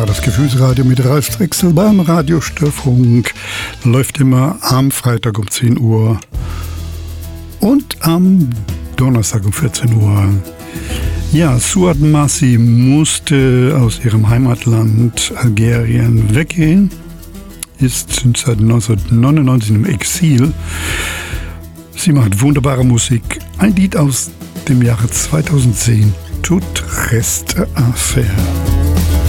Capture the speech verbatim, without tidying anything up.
war das Gefühlsradio mit Ralf Drechsel beim Radiostörfunk. Läuft immer am Freitag um zehn Uhr und am Donnerstag um vierzehn Uhr. Ja, Suad Massi musste aus ihrem Heimatland Algerien weggehen, ist seit neunzehnhundertneunundneunzig im Exil. Sie macht wunderbare Musik. Ein Lied aus dem Jahre zweitausendzehn, Toute reste à faire.